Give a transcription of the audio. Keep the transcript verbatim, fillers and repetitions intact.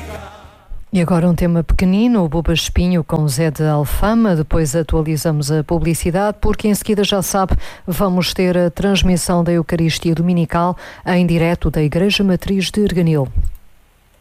E agora um tema pequenino, o Buba Espinho com Zé de Alfama. Depois atualizamos a publicidade, porque em seguida, já sabe, vamos ter a transmissão da Eucaristia Dominical em direto da Igreja Matriz de Erganil.